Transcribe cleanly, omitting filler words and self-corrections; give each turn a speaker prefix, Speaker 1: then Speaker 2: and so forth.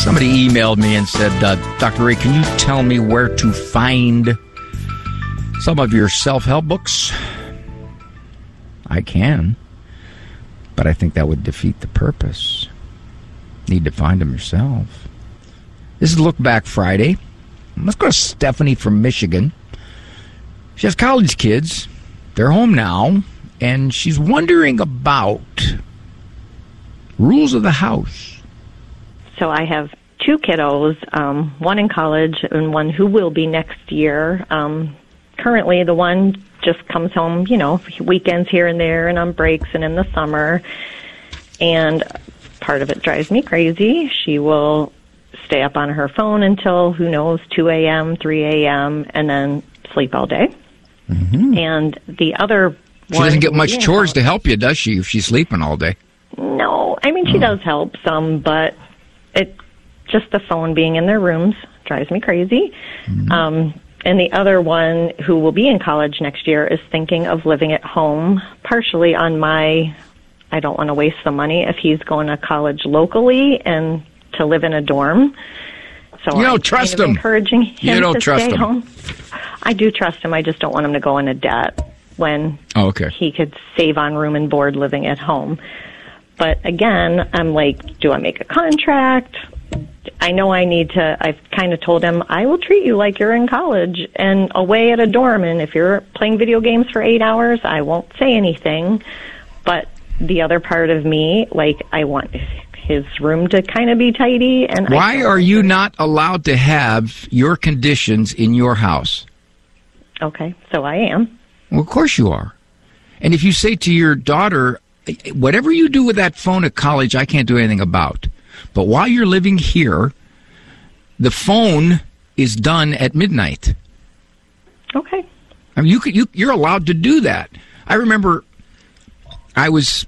Speaker 1: Somebody emailed me and said, Dr. Ray, can you tell me where to find some of your self-help books? I can, but I think that would defeat the purpose. Need to find them yourself. This is Look Back Friday. Let's go to Stephanie from Michigan. She has college kids. They're home now, and she's wondering about rules of the house.
Speaker 2: So I have two kiddos, one in college and one who will be next year. Currently, the one just comes home, weekends here and there and on breaks and in the summer. And part of it drives me crazy. She will stay up on her phone until, 2 a.m., 3 a.m., and then sleep all day. Mm-hmm. And the other
Speaker 1: She doesn't get much chores to help you, does she, if she's sleeping all day?
Speaker 2: No. I mean, she does help some, but just the phone being in their rooms drives me crazy. Mm-hmm. And the other one, who will be in college next year, is thinking of living at home, partially on I don't want to waste the money if he's going to college locally and to live in a dorm. So
Speaker 1: you don't trust him.
Speaker 2: Encouraging him to stay
Speaker 1: him.
Speaker 2: home. I do trust him. I just don't want him to go into debt when he could save on room and board living at home. But again, I'm like, do I make a contract? I know I need to. I've kind of told him, I will treat you like you're in college and away at a dorm. And if you're playing video games for 8 hours, I won't say anything. But the other part of me, I want his room to kind of be tidy. And
Speaker 1: why are you not allowed to have your conditions in your house?
Speaker 2: Okay, so I am.
Speaker 1: Well, of course you are. And if you say to your daughter, whatever you do with that phone at college, I can't do anything about. But while you're living here, the phone is done at midnight.
Speaker 2: Okay.
Speaker 1: I mean, you're allowed to do that. I remember I was